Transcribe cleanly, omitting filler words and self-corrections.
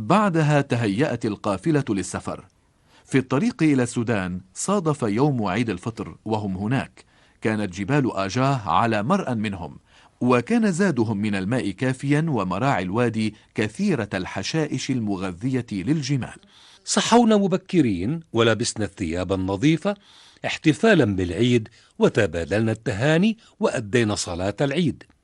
بعدها تهيأت القافلة للسفر. في الطريق إلى السودان صادف يوم عيد الفطر وهم هناك. كانت جبال آجاه على مرأى منهم، وكان زادهم من الماء كافيا، ومراعي الوادي كثيرة الحشائش المغذية للجمال. صحونا مبكرين ولبسنا الثياب النظيفة احتفالا بالعيد، وتبادلنا التهاني وأدينا صلاة العيد.